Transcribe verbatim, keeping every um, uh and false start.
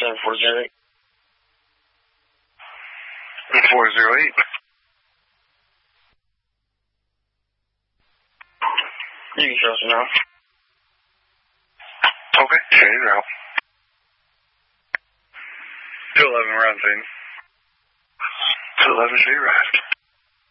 seven four zero eight. four zero eight. You can show us now. Okay, change route. two eleven, we're on scene. two eleven, she arrived.